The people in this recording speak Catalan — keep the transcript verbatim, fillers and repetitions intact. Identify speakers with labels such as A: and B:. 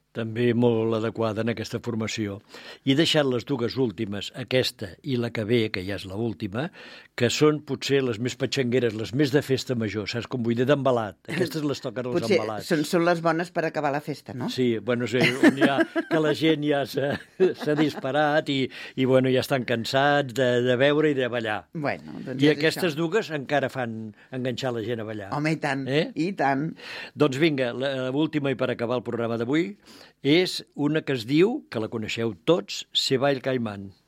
A: també molt adequada en aquesta formació. I he deixat les dues últimes, aquesta i la que ve, que ja és l'última, que són potser les més patxangueres, les més de festa major, saps com vull dir, d'embalat. Aquestes les toquen els
B: Potser
A: embalats.
B: són, són les bones per acabar la festa, no?
A: Sí, bueno, sí, on hi ha, que la gent ja s'ha s'ha disparat i, i bueno, ja estan cansats de, de beure i de ballar.
B: Bueno, doncs
A: I
B: és
A: aquestes
B: això.
A: dues encara fan enganxar la gent a ballar.
B: Home, i tant,
A: Eh?
B: i tant.
A: Doncs vinga, l'última i per acabar el programa d'avui és una que es diu, que la coneixeu tots, Se va el caimán.